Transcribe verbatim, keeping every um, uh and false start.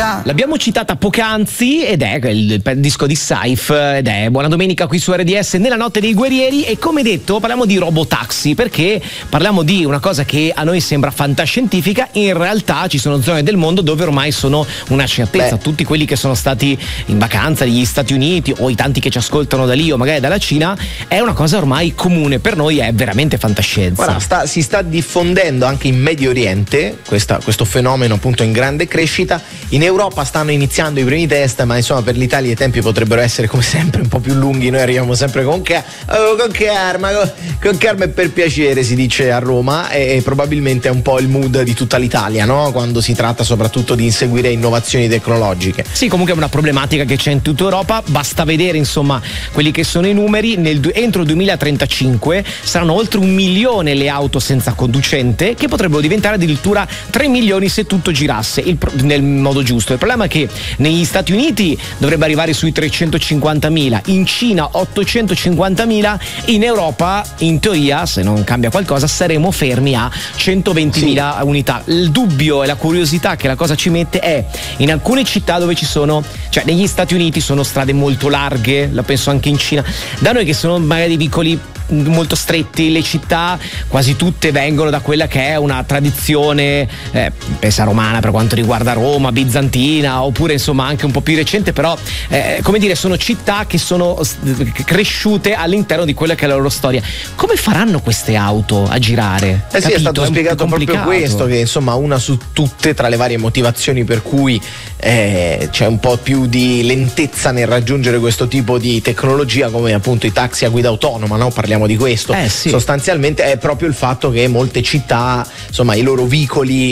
domenica. L'abbiamo citata poc'anzi ed è il, il disco di Saif ed è Buona Domenica qui su R D S nella notte dei guerrieri. E come detto parliamo di robotaxi, perché parliamo di una cosa che a noi sembra fantascientifica. In realtà ci sono zone del mondo dove ormai sono una certezza. Beh. Tutti quelli che sono stati in vacanza negli Stati Uniti o i tanti che ci ascoltano da lì o magari dalla Cina, è una cosa ormai comune, per noi è veramente fantascienza. Guarda, sta, si sta diffondendo anche in Medio Oriente questa, questo fenomeno appunto in grande crescita. In Europa stanno iniziando i primi test, ma insomma per l'Italia i tempi potrebbero essere come sempre un po' più lunghi. Noi arriviamo sempre con, ca- oh, con calma, con, con calma e per piacere, si dice a Roma, e, e probabilmente è un po' il mood di tutta l'Italia, no? Quando si tratta soprattutto di inseguire innovazioni tecnologiche. Sì, comunque è una problematica che c'è in tutta Europa. Basta vedere insomma quelli che sono i numeri. Nel, entro il duemilatrentacinque saranno oltre un milione le auto senza conducente, che potrebbero diventare addirittura tre milioni se tutto girasse il, nel modo giusto. Il problema è che negli Stati Uniti dovrebbe arrivare sui trecentocinquantamila, in Cina ottocentocinquantamila, in Europa in teoria, se non cambia qualcosa, saremo fermi a centoventimila sì. unità. Il dubbio e la curiosità che la cosa ci mette è in alcune città dove ci sono, cioè negli Stati Uniti sono strade molto larghe, la penso anche in Cina, da noi che sono magari vicoli molto stretti, le città quasi tutte vengono da quella che è una tradizione eh, pensa romana per quanto riguarda Roma, bizantina, oppure insomma anche un po' più recente, però eh, come dire, sono città che sono cresciute all'interno di quella che è la loro storia. Come faranno queste auto a girare? Eh sì, Capito? è stato è spiegato proprio questo, che insomma una su tutte tra le varie motivazioni per cui eh, c'è un po' più di lentezza nel raggiungere questo tipo di tecnologia, come appunto i taxi a guida autonoma, no? Parliamo di questo, eh sì. sostanzialmente è proprio il fatto che molte città, insomma, i loro vicoli